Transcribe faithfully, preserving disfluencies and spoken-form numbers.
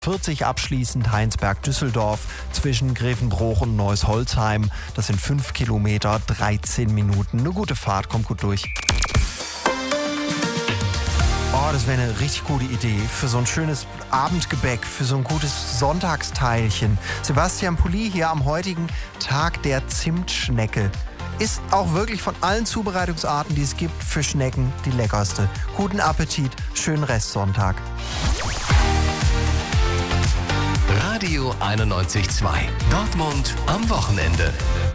vierzig abschließend Heinsberg-Düsseldorf zwischen Grevenbroich und Neuss-Holzheim. Das sind fünf Kilometer, dreizehn Minuten. Eine gute Fahrt, kommt gut durch. Oh, das wäre eine richtig gute Idee für so ein schönes Abendgebäck, für so ein gutes Sonntagsteilchen. Sebastian Pulli hier am heutigen Tag der Zimtschnecke. Ist auch wirklich von allen Zubereitungsarten, die es gibt, für Schnecken die leckerste. Guten Appetit, schönen Restsonntag. Radio einundneunzig Komma zwei. Dortmund am Wochenende.